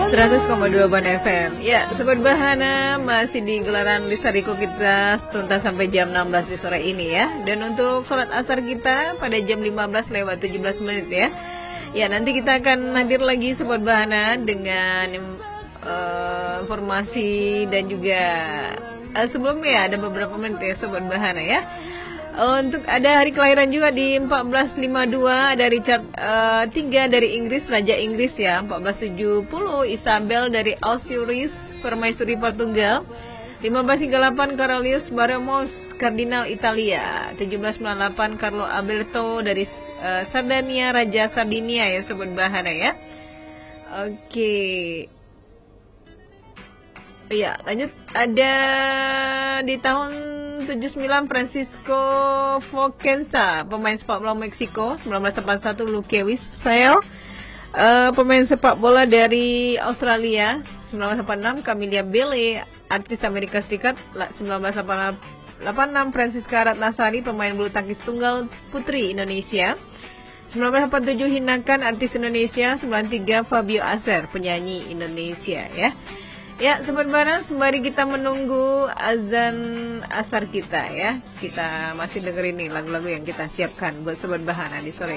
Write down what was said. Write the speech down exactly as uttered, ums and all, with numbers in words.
seratus koma dua Ban F M. Ya, Sobat Bahana masih di gelaran Lestariku kita tuntas sampai jam enam belas di sore ini ya. Dan untuk sholat asar kita pada jam lima belas lewat tujuh belas menit ya. Ya, nanti kita akan hadir lagi Sobat Bahana dengan uh, informasi dan juga uh, sebelumnya ada beberapa menit ya Sobat Bahana ya. Untuk ada hari kelahiran juga di empat belas lima puluh dua ada Richard uh, tiga dari Inggris, Raja Inggris ya. Empat belas tujuh puluh Isabel dari Austuris, Permaisuri Portugal. Lima belas tiga puluh delapan Carolius Baramos, Kardinal Italia. Tujuh belas sembilan puluh delapan Carlo Alberto dari uh, Sardinia, Raja Sardinia ya Sobat Bahana ya. Oke. Ya, lanjut ada di tahun tujuh puluh sembilan Francisco Focenza, pemain sepak bola Meksiko. Sembilan belas delapan puluh satu Luke Wissail, uh, pemain sepak bola dari Australia. Sembilan belas delapan puluh enam Camilla Belle, artis Amerika Serikat. Sembilan belas delapan puluh enam Francisca Ratnasari, pemain bulu tangkis tunggal putri Indonesia. Sembilan belas delapan puluh tujuh Hinakan, artis Indonesia. Sembilan puluh tiga Fabio Azer, penyanyi Indonesia ya. Ya, Sobat Bahana, sembari kita menunggu azan asar kita ya, kita masih dengerin nih lagu-lagu yang kita siapkan buat Sobat Bahana di sore